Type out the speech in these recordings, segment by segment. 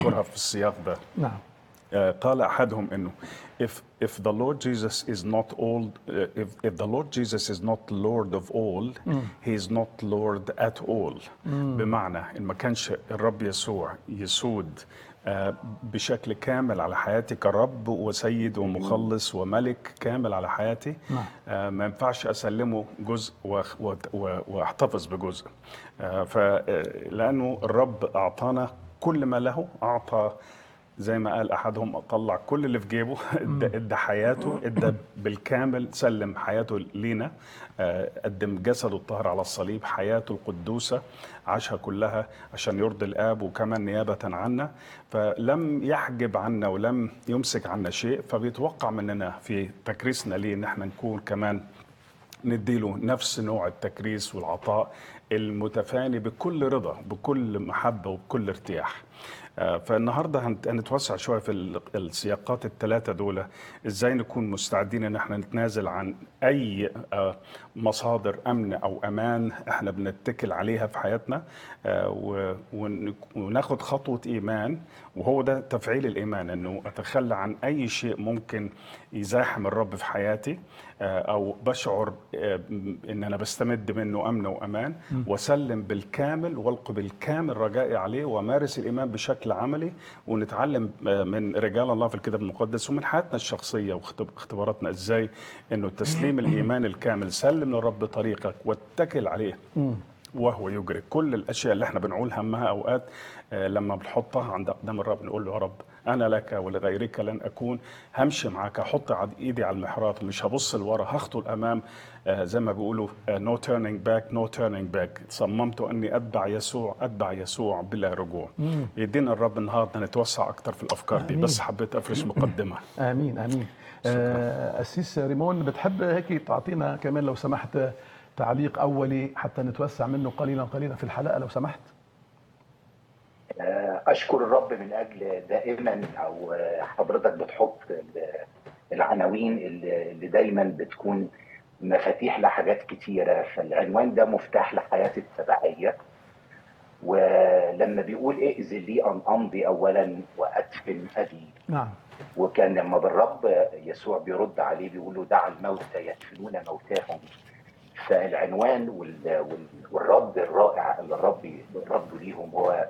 أذكرها في السياق ده. نعم. قال أحدهم إنه if the Lord Jesus is not all if the Lord Jesus is not Lord of all he is not Lord at all. بمعنى إن ما كانش الرب يسوع يسود بشكل كامل على حياتي كرب وسيد ومخلص وملك كامل على حياتي، ما ينفعش أسلمه جزء واحتفظ بجزء. فلأنه الرب أعطانا كل ما له، أعطى زي ما قال أحدهم طلع كل اللي في جيبه، ادى حياته، ادى بالكامل، سلم حياته لينا، قدم جسده الطاهر على الصليب، حياته القدوسة عاشها كلها عشان يرضي الآب وكمان نيابة عنا، فلم يحجب عنا ولم يمسك عنا شيء. فبيتوقع مننا في تكريسنا ليه ان احنا نكون كمان نديله نفس نوع التكريس والعطاء المتفاني بكل رضا، بكل محبة وبكل ارتياح. فالنهارده هنتوسع شويه في السياقات الثلاثه دول، ازاي نكون مستعدين ان احنا نتنازل عن اي مصادر امن او امان احنا بنتكل عليها في حياتنا، وناخد خطوه ايمان، وهو ده تفعيل الايمان، انه اتخلى عن اي شيء ممكن يزاحم الرب في حياتي، او بشعر ان انا بستمد منه امن وامان، واسلم بالكامل والقي بالكامل رجائي عليه، وامارس الايمان بشكل عملي، ونتعلم من رجال الله في الكتاب المقدس ومن حياتنا الشخصيه واختباراتنا ازاي انه تسليم الايمان الكامل، سلم للرب طريقك واتكل عليه وهو يجري كل الاشياء اللي احنا بنقول همها اوقات. لما بنحطها عند اقدام الرب نقول له يا رب انا لك ولغيرك لن اكون، همشي معاك، هحط ايدي على المحراب، مش هبص لورا، هخطو الامام. زي ما بيقولوا no turning back no turning back. صممت اني اتبع يسوع، اتبع يسوع بلا رجوع. يدينا الرب النهارده نتوسع اكتر في الافكار دي، بس حبيت افرش مقدمه. امين امين. أسيس ريمون، بتحب هيك تعطينا كمان لو سمحت تعليق اولي حتى نتوسع منه قليلا قليلا في الحلقه لو سمحت؟ أشكر الرب من أجل دائما أو حضرتك بتحط العناوين اللي دايما بتكون مفاتيح لحاجات كتيرة. فالعنوان ده مفتاح لحياة التبعية، ولما بيقول ائذن لي أن أمضي أولا وأدفن أبي. نعم. وكان لما بالرب يسوع بيرد عليه بيقول له دع الموتى يدفنون موتاهم. فالعنوان والرد الرائع اللي الرب ليهم هو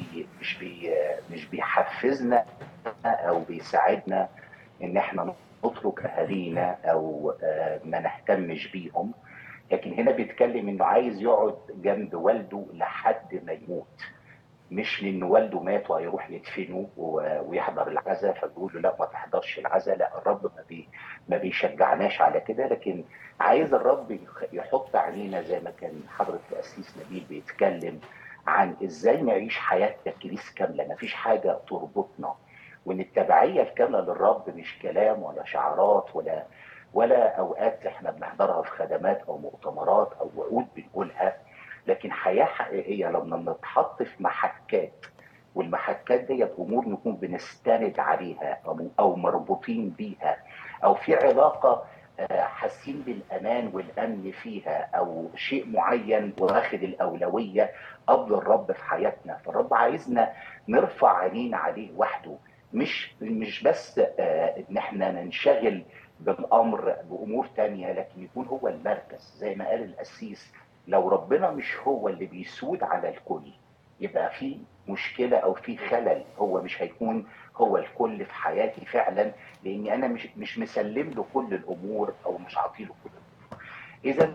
مش بيحفزنا او بيساعدنا ان احنا نترك اهالينا او ما نهتمش بيهم، لكن هنا بيتكلم انه عايز يقعد جنب والده لحد ما يموت، مش لان والده مات وهيروح يدفنه ويحضر العزاء فبيقول له لا ما تحضرش العزاء. لا، الرب ما بيشجعناش على كده، لكن عايز الرب يحط علينا زي ما كان حضرة القسيس نبيل بيتكلم عن ازاي نعيش حياة تكريس كاملة، مفيش حاجة تربطنا، وان التبعية الكاملة للرب مش كلام ولا شعارات ولا اوقات احنا بنحضرها في خدمات او مؤتمرات او وعود بنقولها، لكن حياة حقيقية لما نتحط في محكات، والمحكات ديت امور نكون بنستند عليها او مربوطين بيها، او في علاقة حاسين بالامان والامن فيها، او شيء معين واخد الاولوية قبل الرب في حياتنا. فالرب عايزنا نرفع عينينا عليه وحده، مش بس ان احنا ننشغل بالامر بامور تانية، لكن يكون هو المركز. زي ما قال القسيس، لو ربنا مش هو اللي بيسود على الكل يبقى في مشكلة او في خلل، هو مش هيكون هو الكل في حياتي فعلا، لاني انا مش مسلم له كل الامور او مش عاطيله كل الامور. اذا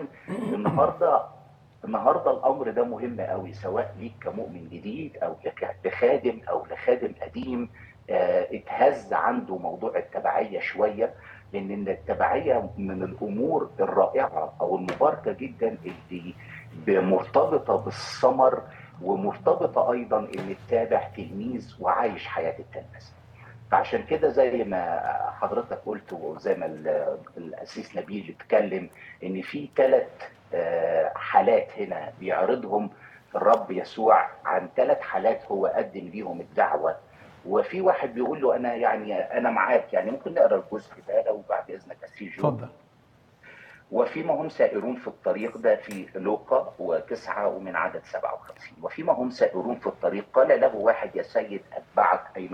النهارده الامر ده مهم قوي، سواء ليك كمؤمن جديد او لخادم او لخادم قديم اتهز عنده موضوع التبعيه شويه، لان التبعيه من الامور الرائعه او المباركه جدا اللي مرتبطه بالثمر، ومرتبطه ايضا ان التابع تلميذ وعايش حياه التلمذه. فعشان كده زي ما حضرتك قلت وزي ما القسيس نبيل اتكلم، ان في 3 حالات هنا بيعرضهم الرب يسوع، عن 3 حالات هو قدم ليهم الدعوه. وفي واحد بيقول له انا معاك، يعني ممكن نقرا الجزء ده لو بعد اذنك قسيس جو. اتفضل. وفيما هم سائرون في الطريق، ده في لوقا و9 ومن عدد 57. وفيما هم سائرون في الطريق قال له واحد: يا سيد أتبعك أين